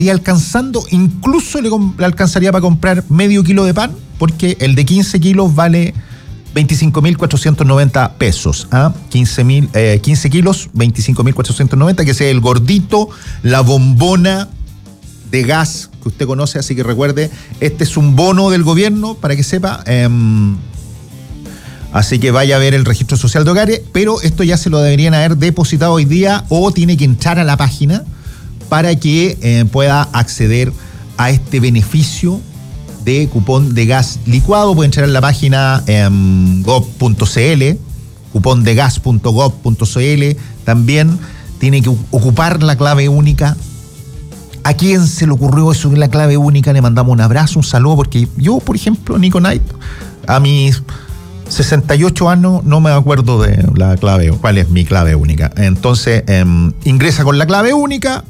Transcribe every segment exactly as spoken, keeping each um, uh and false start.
y alcanzando, incluso le, le alcanzaría para comprar medio kilo de pan, porque el de quince kilos vale veinticinco mil cuatrocientos noventa pesos. ¿ah? quince, mil, eh, quince kilos, veinticinco mil cuatrocientos noventa, que es el gordito, la bombona de gas que usted conoce, así que recuerde, este es un bono del gobierno, para que sepa, eh, así que vaya a ver el registro social de hogares, pero esto ya se lo deberían haber depositado hoy día, o tiene que entrar a la página para que eh, pueda acceder a este beneficio de cupón de gas licuado. Puede entrar en la página eh, gov punto cl, cupón de gas punto gov punto cl. También tiene que ocupar la clave única. ¿A quién se le ocurrió eso de la clave única? Le mandamos un abrazo, un saludo, porque yo, por ejemplo, Nico Knight, a mis sesenta y ocho años no me acuerdo de la clave, cuál es mi clave única. Entonces, eh, ingresa con la clave única,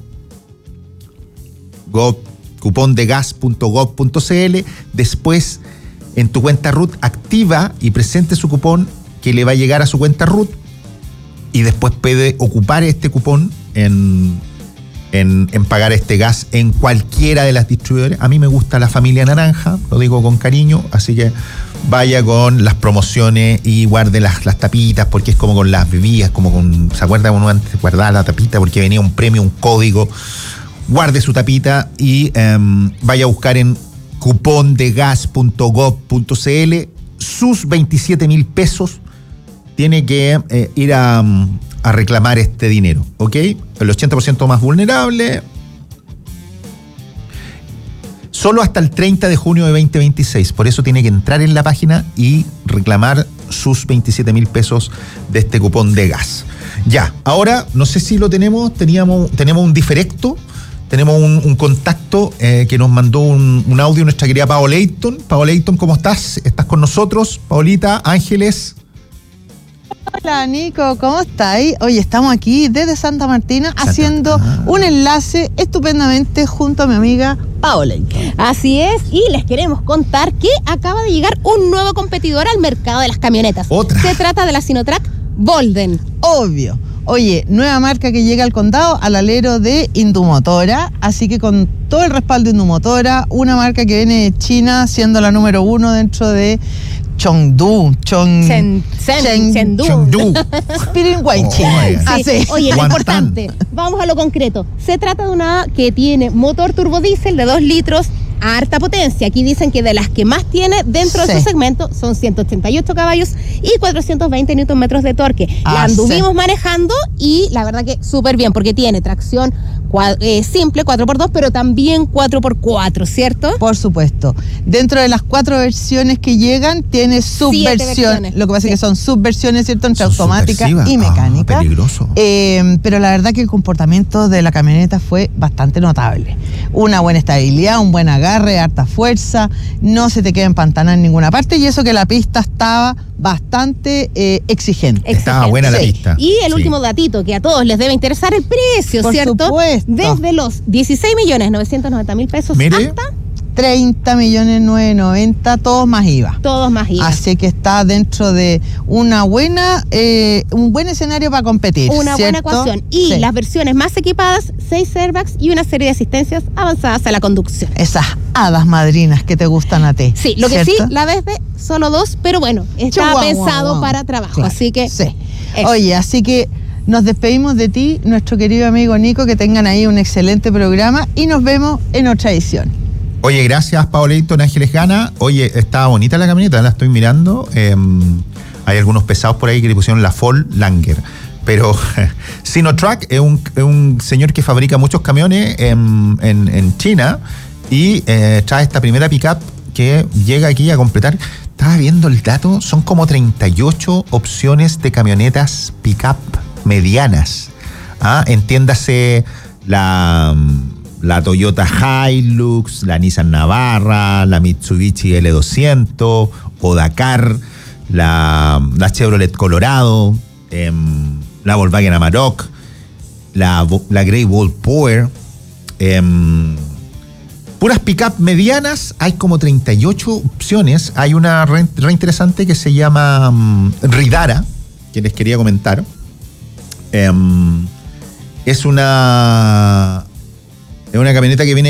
Gov, cupón de gas punto gov punto cl. Después, en tu cuenta R U T, activa y presente su cupón, que le va a llegar a su cuenta R U T, y después puede ocupar este cupón en, en, en pagar este gas en cualquiera de las distribuidoras. A mí me gusta la familia naranja, lo digo con cariño, así que vaya con las promociones y guarde las, las tapitas, porque es como con las bebidas, como con, ¿se acuerda uno antes guardaba la tapita porque venía un premio, un código? Guarde su tapita y um, vaya a buscar en cupón de gas punto gov punto cl sus veintisiete mil pesos. Tiene que eh, ir a, a reclamar este dinero, ¿ok? El ochenta por ciento más vulnerable. Solo hasta el treinta de junio de veinte veintiséis. Por eso tiene que entrar en la página y reclamar sus veintisiete mil pesos de este cupón de gas. Ya, ahora, no sé si lo tenemos, teníamos, tenemos un diferecto. Tenemos un, un contacto eh, que nos mandó un, un audio nuestra querida Pao Leighton. Pao Leighton, ¿cómo estás? ¿Estás con nosotros? Paolita, Ángeles. Hola Nico, ¿cómo estáis? Oye, estamos aquí desde Santa Martina Santa... haciendo ah. un enlace estupendamente junto a mi amiga Pao Leighton. Así es, y les queremos contar que acaba de llegar un nuevo competidor al mercado de las camionetas. ¿Otra? Se trata de la Sinotrack Bolden. Obvio. Oye, nueva marca que llega al condado, al alero de Indumotora, así que con todo el respaldo de Indumotora, una marca que viene de China, siendo la número uno dentro de Chengdu, Chong, Chen, Chen, Chen, Chengdu. Chengdu. Piringuay, Sí. Así. Oye, lo Guantán. importante, vamos a lo concreto. Se trata de una que tiene motor turbodiesel de dos litros, a harta potencia. Aquí dicen que de las que más tiene dentro Sí. de su segmento son ciento ochenta y ocho caballos y cuatrocientos veinte newton metros de torque. Ah, la anduvimos sí. manejando y la verdad que súper bien, porque tiene tracción cua- eh, simple cuatro por dos, pero también cuatro por cuatro, ¿cierto? Por supuesto. Dentro de las cuatro versiones que llegan, tiene subversión. versiones. Lo que pasa Sí. es que son subversiones, ¿cierto? Entre Son automática subversivas. y mecánica. Ah, peligroso. Eh, pero la verdad que el comportamiento de la camioneta fue bastante notable. Una buena estabilidad, un buen agarre, harta fuerza, no se te queda empantanada en ninguna parte, y eso que la pista estaba bastante eh, exigente. Estaba buena la Sí. pista. Y el Sí. último datito que a todos les debe interesar, el precio, Por ¿cierto? supuesto. Desde los dieciséis millones novecientos noventa mil pesos Mire. hasta treinta millones novecientos noventa, todos más I V A. todos más I V A. Así que está dentro de una buena, eh, un buen escenario para competir. Una buena ¿cierto? ecuación. Y Sí. las versiones más equipadas, seis airbags y una serie de asistencias avanzadas a la conducción. Esas hadas madrinas que te gustan a ti. Sí, lo que ¿cierto? sí, la vez de solo dos, pero bueno, está Chihuahua, pensado guau. para trabajo. Claro, Así que, sí. eso. Oye, así que nos despedimos de ti, nuestro querido amigo Nico, que tengan ahí un excelente programa y nos vemos en otra edición. Oye, gracias, Pao Leighton, Ángeles Gana. Oye, está bonita la camioneta, la estoy mirando. Eh, hay algunos pesados por ahí que le pusieron la Fall Langer. Pero Sinotrack es un, es un señor que fabrica muchos camiones en, en, en China y eh, trae esta primera pickup que llega aquí a completar. Estaba viendo el dato, son como treinta y ocho opciones de camionetas pickup medianas. Ah, entiéndase la... la Toyota Hilux, la Nissan Navarra, la Mitsubishi L doscientos, o Dakar, la, la Chevrolet Colorado, eh, la Volkswagen Amarok, la, la Grey Wall Power, eh, puras pick-up medianas, hay como treinta y ocho opciones. Hay una re, re interesante que se llama um, Ridara, que les quería comentar. Eh, es una... Es una camioneta que viene